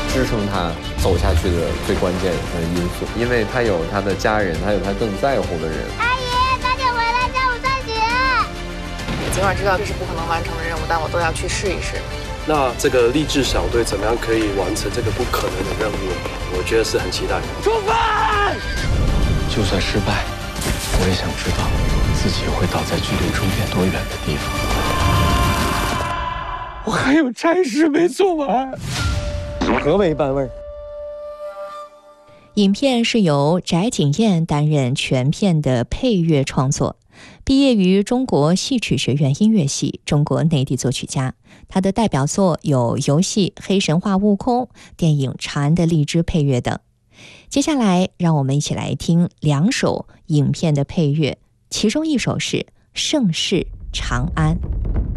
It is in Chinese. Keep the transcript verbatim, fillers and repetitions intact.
支撑他走下去的最关键的因素，因为他有他的家人，他有他更在乎的人。 阿姨，早点回来教我算学。 我尽管知道这是不可能完成的任务，但我都要去试一试。 那这个励志小队怎么样可以完成这个不可能的任务？我觉得是很期待。 出发！ 就算失败，我也想知道自己会倒在距离终点多远的地方。 我还有差事没做完。 何为半味儿？ 影片是由翟景燕担任全片的配乐创作，毕业于中国戏曲学院音乐系，中国内地作曲家。他的代表作有游戏《黑神话：悟空》、电影《长安的荔枝》配乐等。接下来，让我们一起来听两首影片的配乐，其中一首是《盛世长安》。